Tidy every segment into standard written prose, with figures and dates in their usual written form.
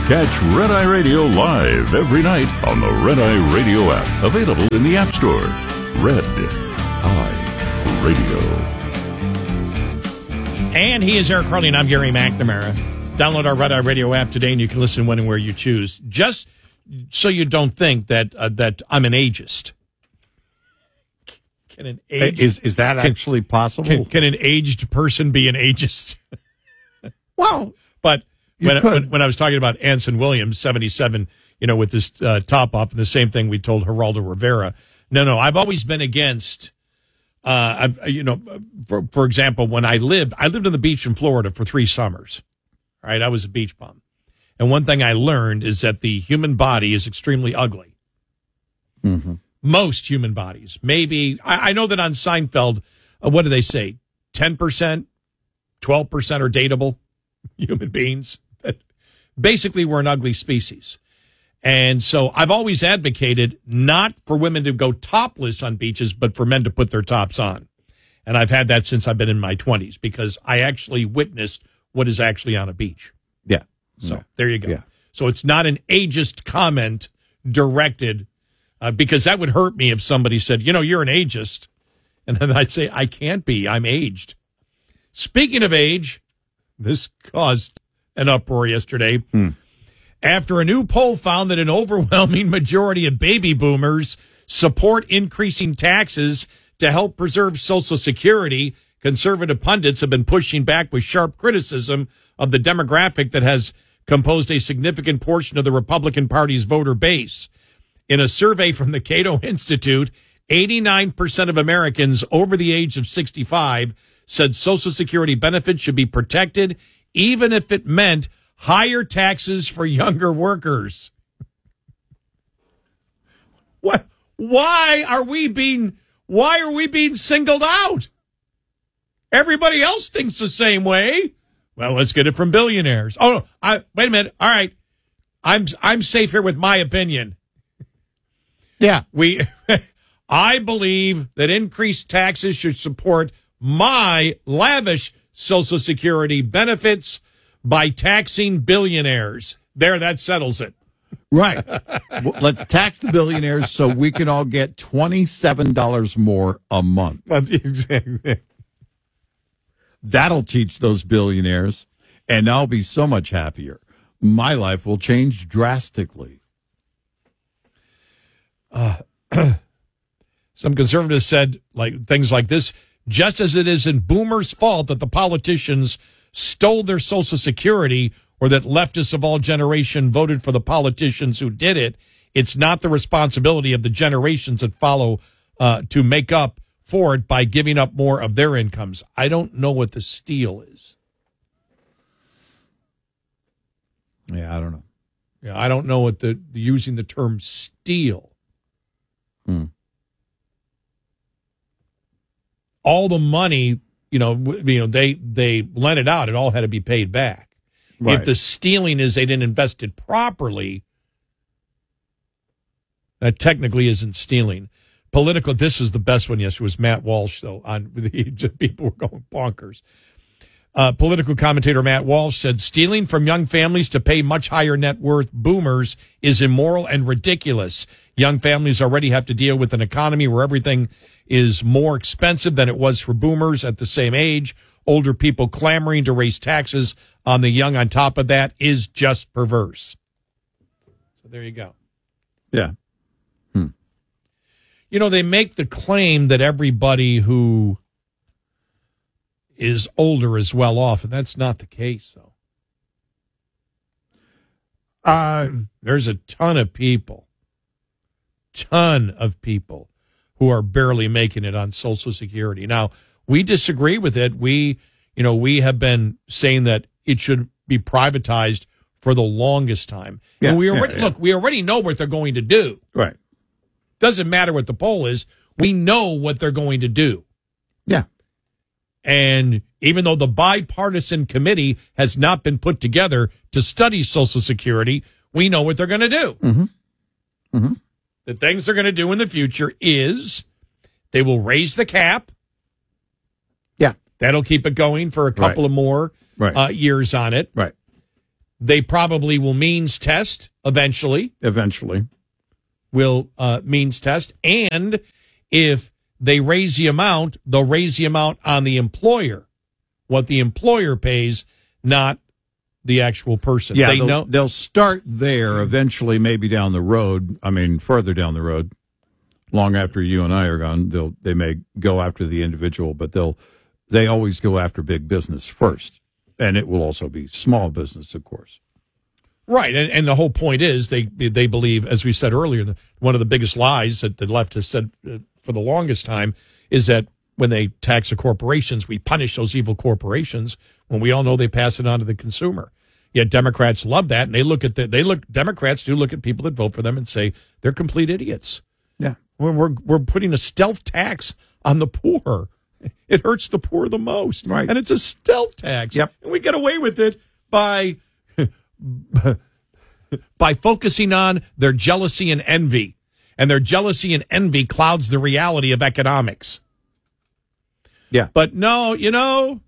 Catch Red Eye Radio live every night on the Red Eye Radio app. Available in the App Store. Red Eye Radio. And he is Eric Harley, and I'm Gary McNamara. Download our Red Eye Radio app today, and you can listen when and where you choose. Just so you don't think that that I'm an ageist. Can an is that actually possible? Can an aged person be an ageist? Well, but when I was talking about Anson Williams, 77, with this top off, and the same thing we told Geraldo Rivera. No, I've always been against. For example, when I lived on the beach in Florida for 3 summers. Right, I was a beach bum, and one thing I learned is that the human body is extremely ugly. Mm-hmm. Most human bodies, maybe I know that on Seinfeld, what do they say? 10%, 12% are dateable human beings. Basically, we're an ugly species. And so I've always advocated not for women to go topless on beaches, but for men to put their tops on. And I've had that since I've been in my 20s because I actually witnessed what is actually on a beach. Yeah. So there you go. Yeah. So it's not an ageist comment directed because that would hurt me if somebody said, you're an ageist. And then I'd say, I can't be. I'm aged. Speaking of age, this caused an uproar yesterday after a new poll found that an overwhelming majority of baby boomers support increasing taxes to help preserve Social Security. Conservative pundits have been pushing back with sharp criticism of the demographic that has composed a significant portion of the Republican Party's voter base. In a survey from the Cato Institute, 89% of Americans over the age of 65 said Social Security benefits should be protected, even if it meant higher taxes for younger workers. What? Why are we being singled out? Everybody else thinks the same way. Well, let's get it from billionaires. Oh, no, wait a minute. All right. I'm safe here with my opinion. Yeah. I believe that increased taxes should support my lavish Social Security benefits by taxing billionaires. There, that settles it. Right. Well, let's tax the billionaires so we can all get $27 more a month. Exactly. That'll teach those billionaires, and I'll be so much happier. My life will change drastically. Some conservatives said things like this, just as it is in boomers' fault that the politicians stole their Social Security or that leftists of all generation voted for the politicians who did it, it's not the responsibility of the generations that follow to make up for it by giving up more of their incomes. I don't know what the steal is. Yeah, I don't know. Yeah, I don't know what using the term steal. All the money, they lent it out. It all had to be paid back. Right. If the stealing is they didn't invest it properly, that technically isn't stealing. Political, this was the best one yesterday, was Matt Walsh, though, on the people were going bonkers. Political commentator Matt Walsh said, stealing from young families to pay much higher net worth boomers is immoral and ridiculous. Young families already have to deal with an economy where everything is more expensive than it was for boomers at the same age. Older people clamoring to raise taxes on the young on top of that is just perverse. So there you go. Yeah. They make the claim that everybody who is older is well off, and that's not the case, though. There's a ton of people who are barely making it on Social Security. Now, we disagree with it. We have been saying that it should be privatized for the longest time. Yeah, and we already know what they're going to do. Right. Doesn't matter what the poll is. We know what they're going to do. Yeah. And even though the bipartisan committee has not been put together to study Social Security, we know what they're going to do. Mm-hmm. Mm-hmm. The things they're going to do in the future is they will raise the cap. Yeah. That'll keep it going for a couple of more years on it. Right. They probably will means test eventually. Will means test. And if they raise the amount, they'll raise the amount on the employer, what the employer pays, not the actual person. Yeah, they'll start there eventually, maybe down the road. I mean, further down the road, long after you and I are gone, they may go after the individual, but they always go after big business first. And it will also be small business, of course. Right, and the whole point is they believe, as we said earlier, one of the biggest lies that the left has said for the longest time is that when they tax the corporations, we punish those evil corporations when we all know they pass it on to the consumer. Yet Democrats love that, and Democrats do look at people that vote for them and say they're complete idiots. Yeah, we're putting a stealth tax on the poor. It hurts the poor the most, right? And it's a stealth tax. Yep, and we get away with it by focusing on their jealousy and envy. And their jealousy and envy clouds the reality of economics. Yeah. But no, okay,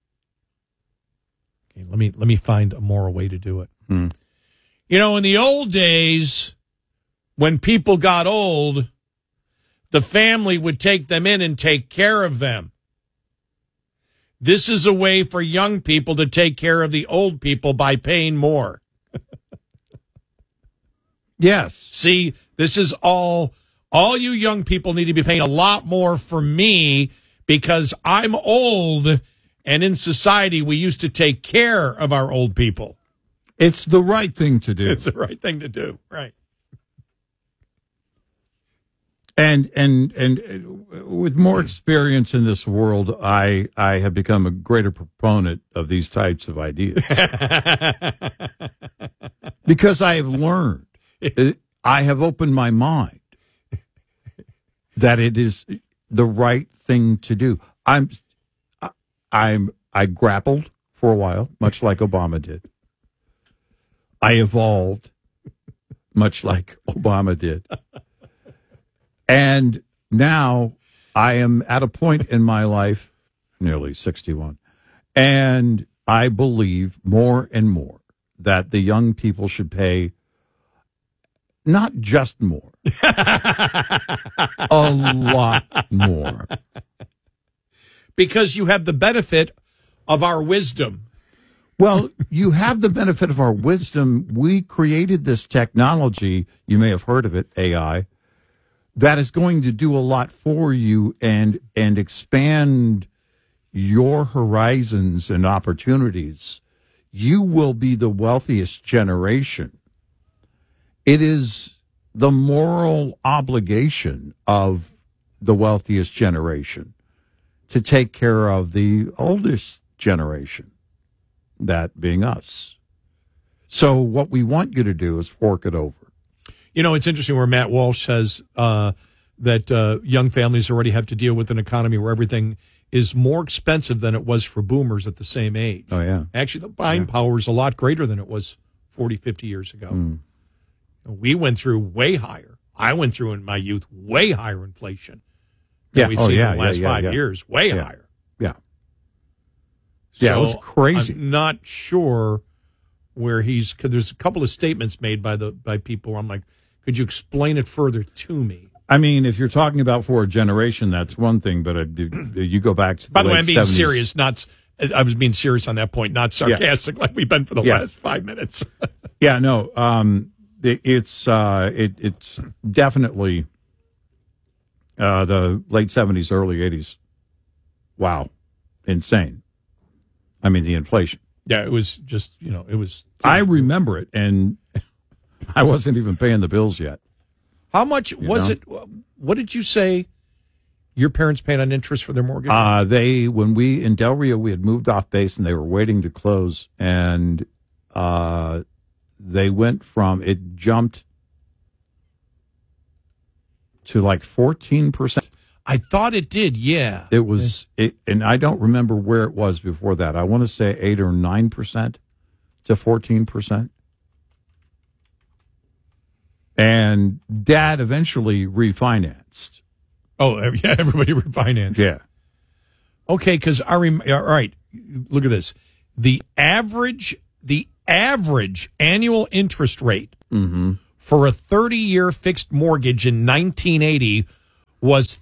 let me find a moral way to do it. In the old days, when people got old, the family would take them in and take care of them. This is a way for young people to take care of the old people by paying more. Yes. See, this is all you young people need to be paying a lot more for me because I'm old, and in society we used to take care of our old people. It's the right thing to do. It's the right thing to do, right. And with more experience in this world, I have become a greater proponent of these types of ideas. Because I have learned, I have opened my mind that it is the right thing to do. I grappled for a while, much like Obama did. I evolved, much like Obama did. And now I am at a point in my life, nearly 61, and I believe more and more that the young people should pay not just more, a lot more. Because you have the benefit of our wisdom. Well, you have the benefit of our wisdom. We created this technology, you may have heard of it, AI, that is going to do a lot for you and expand your horizons and opportunities. You will be the wealthiest generation. It is the moral obligation of the wealthiest generation to take care of the oldest generation, that being us. So what we want you to do is fork it over. It's interesting where Matt Walsh says that young families already have to deal with an economy where everything is more expensive than it was for boomers at the same age. Oh, yeah. Actually, the buying power is a lot greater than it was 40, 50 years ago. We went through way higher. I went through in my youth way higher inflation than we've seen in the last 5 years. Way higher. Yeah. Yeah, so it was crazy. I'm not sure where because there's a couple of statements made by people where I'm like, could you explain it further to me? I mean, if you're talking about for a generation, that's one thing, but you go back to the By the way, late I'm being 70s. serious. I was being serious on that point, not sarcastic like we've been for the last 5 minutes. Yeah, no, it's definitely the late 70s, early 80s. Wow, insane. I mean, the inflation. Yeah, it was just, it was. I remember it, and I wasn't even paying the bills yet. How much was it? What did you say your parents paid on interest for their mortgage? When we, in Del Rio, we had moved off base and they were waiting to close, and they went it jumped to like 14%. I thought it did, yeah. It was, and I don't remember where it was before that. I want to say 8 or 9% to 14%. And Dad eventually refinanced. Oh, yeah, everybody refinanced. Yeah. Okay, because all right, look at this. The average average annual interest rate for a 30-year fixed mortgage in 1980 was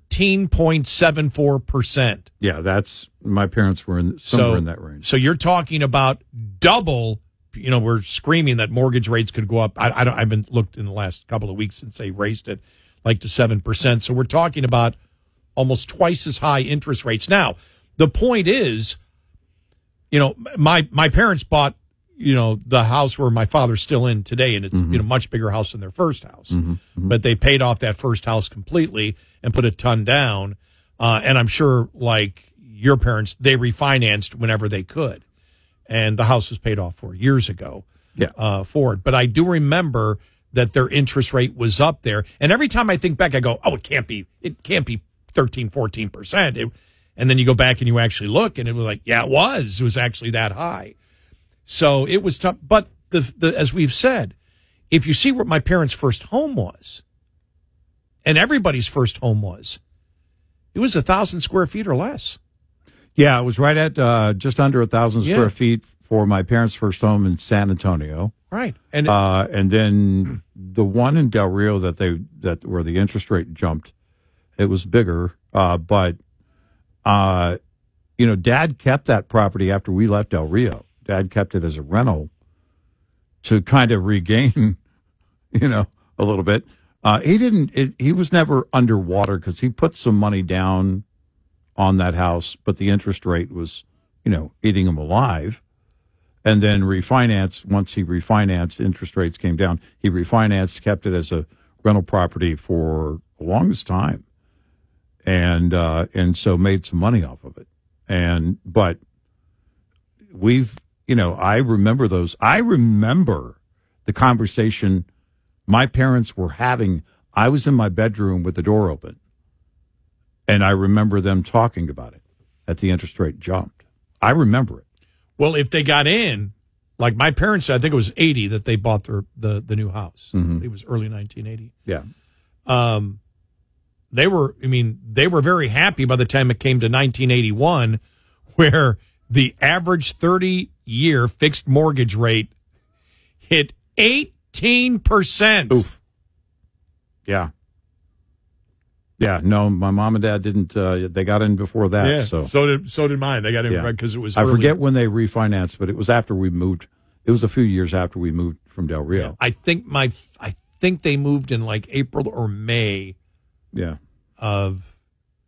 13.74%. Yeah, that's my parents were somewhere in that range. So you're talking about double. You know, we're screaming that mortgage rates could go up. I haven't looked in the last couple of weeks since they raised it like to 7%. So we're talking about almost twice as high interest rates. Now, the point is, you know, my parents bought, you know, the house where my father's still in today, and it's you know, much bigger house than their first house. But they paid off that first house completely and put a ton down. And I'm sure, like your parents, they refinanced whenever they could. And the house was paid off for years ago for it. But I do remember that their interest rate was up there. And every time I think back, I go, oh, it can't be 13, 14%. And then you go back and you actually look, and it was like, yeah, it was. It was actually that high. So it was tough. But as we've said, if you see what my parents' first home was, and everybody's first home was, it was 1,000 square feet or less. Yeah, it was right at just under 1,000 square feet for my parents' first home in San Antonio. Right, and then the one in Del Rio that where the interest rate jumped, it was bigger. But you know, Dad kept that property after we left Del Rio. Dad kept it as a rental to kind of regain, you know, a little bit. He was never underwater because he put some money down on that house, but the interest rate was, you know, eating him alive. And then refinanced. Once he refinanced, interest rates came down. He refinanced, kept it as a rental property for the longest time, and so made some money off of it. But we've, you know, I remember the conversation my parents were having. I was in my bedroom with the door open, and I remember them talking about it at the interest rate jumped. I remember it. Well, if they got in, like my parents, I think it was 80 that they bought the new house. It was early 1980. Yeah. They were very happy by the time it came to 1981, where the average 30-year fixed mortgage rate hit 18%. Oof. Yeah. Yeah, no, my mom and dad didn't. They got in before that. Yeah, so did mine. They got in because it was. I forget when they refinanced, but it was after we moved. It was a few years after we moved from Del Rio. Yeah, I think they moved in like April or May. Yeah. Of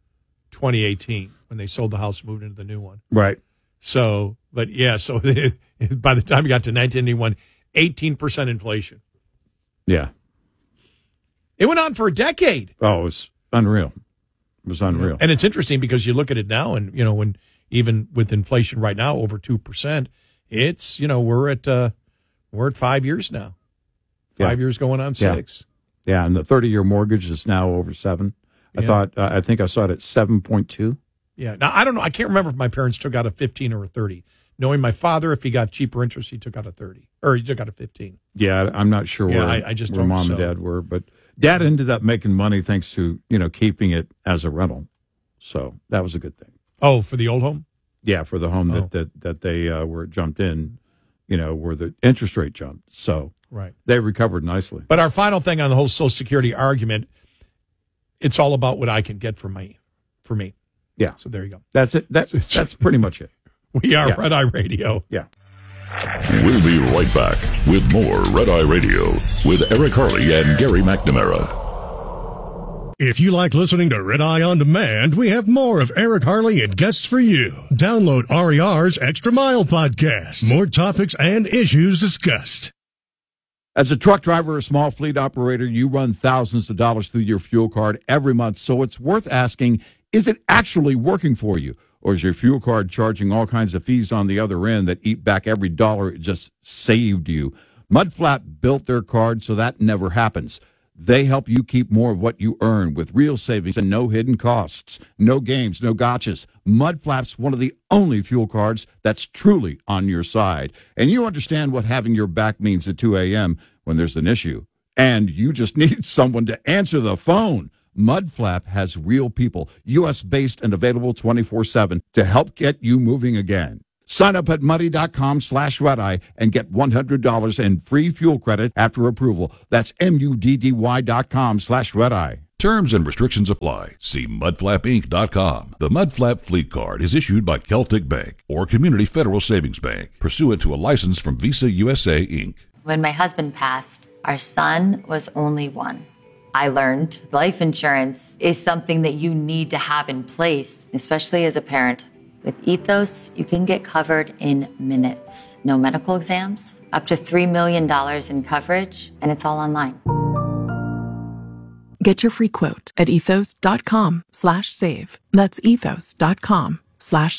2018 when they sold the house, and moved into the new one. Right. So, but yeah, so by the time you got to 1981, 18% inflation. Yeah. It went on for a decade. Oh, it was unreal. It was unreal. And it's interesting because you look at it now, and you know, when even with inflation right now over 2%, it's, you know, we're at 5 years now. 5 years going on 6. Yeah, and the 30-year mortgage is now over 7. I think I saw it at 7.2. Yeah. Now I don't know. I can't remember if my parents took out a 15 or a 30. Knowing my father, if he got cheaper interest, he took out a 30 or he took out a 15. Yeah, I'm not sure where I just where don't mom so. and dad were, but Dad ended up making money thanks to, you know, keeping it as a rental. So that was a good thing. Oh, for the old home? Yeah, for the home that they were jumped in, you know, where the interest rate jumped. So right, they recovered nicely. But our final thing on the whole Social Security argument, it's all about what I can get for me. Yeah. So there you go. That's it. That's pretty much it. We are Red Eye Radio. Yeah. We'll be right back with more Red Eye Radio with Eric Harley and Gary McNamara. If you like listening to Red Eye On Demand, we have more of Eric Harley and guests for you. Download RER's Extra Mile podcast. More topics and issues discussed. As a truck driver or small fleet operator, you run thousands of dollars through your fuel card every month, so it's worth asking, is it actually working for you? Or is your fuel card charging all kinds of fees on the other end that eat back every dollar it just saved you? Mudflap built their card so that never happens. They help you keep more of what you earn with real savings and no hidden costs. No games, no gotchas. Mudflap's one of the only fuel cards that's truly on your side. And you understand what having your back means at 2 a.m. when there's an issue. And you just need someone to answer the phone. Mudflap has real people, U.S.-based and available 24/7 to help get you moving again. Sign up at muddy.com/redeye and get $100 in free fuel credit after approval. That's MUDDY.com/redeye. Terms and restrictions apply. See mudflapinc.com. The Mudflap Fleet Card is issued by Celtic Bank or Community Federal Savings Bank, pursuant to a license from Visa USA, Inc. When my husband passed, our son was only one. I learned life insurance is something that you need to have in place, especially as a parent. With Ethos, you can get covered in minutes. No medical exams, up to $3 million in coverage, and it's all online. Get your free quote at ethos.com/save. That's ethos.com/save.